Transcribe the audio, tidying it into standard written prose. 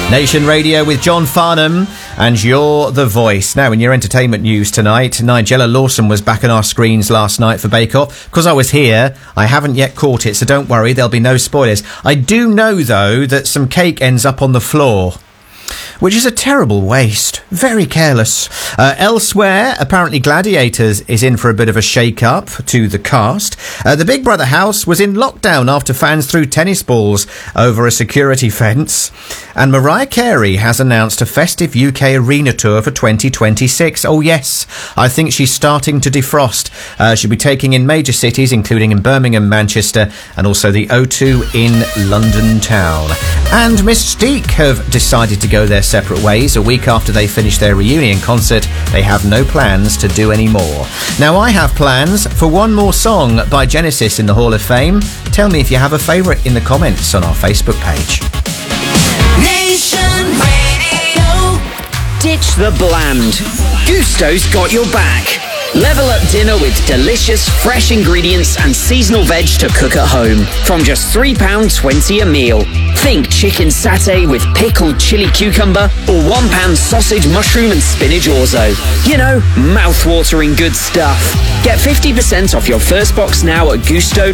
Nation Radio with John Farnham and You're the Voice. Now, in your entertainment news tonight, Nigella Lawson was back on our screens last night for Bake Off. Because I was here, I haven't yet caught it, so don't worry, there'll be no spoilers. I do know, though, that some cake ends up on the floor, which is a terrible waste. Very careless. Elsewhere, apparently Gladiators is in for a bit of a shake-up to the cast. The Big Brother house was in lockdown after fans threw tennis balls over a security fence. And Mariah Carey has announced a festive UK arena tour for 2026. Oh, yes, I think she's starting to defrost. She'll be taking in major cities, including in Birmingham, Manchester, and also the O2 in London town. And Mystique have decided to go their separate ways. A week after they finished their reunion concert, they have no plans to do any more. Now, I have plans for one more song by Genesis in the Hall of Fame. Tell me if you have a favourite in the comments on our Facebook page. Nation Radio. Ditch the bland. Gusto's got your back. Level up dinner with delicious, fresh ingredients and seasonal veg to cook at home. From just £3.20 a meal. Think chicken satay with pickled chili cucumber or £1 sausage, mushroom and spinach orzo. You know, mouth-watering good stuff. Get 50% off your first box now at gusto.co.uk.